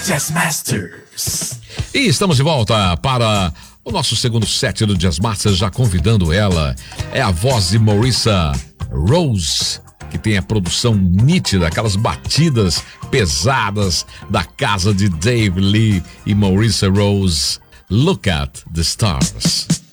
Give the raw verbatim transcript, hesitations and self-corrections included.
Jazz Masters. E estamos de volta para o nosso segundo set do Jazz Masters, já convidando ela. É a voz de Marissa Rose, que tem a produção nítida, aquelas batidas pesadas da casa de Dave Lee e Marissa Rose. Look at the Stars.